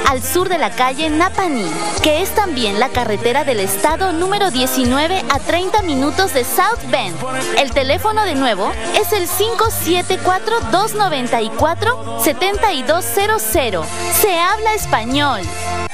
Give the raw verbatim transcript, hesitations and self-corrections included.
al sur de la calle Napanee, que es también la carretera del estado número diecinueve a treinta minutos de South Bend. El teléfono de nuevo es el cinco siete cuatro, dos nueve cuatro, siete dos cero cero. Se habla español.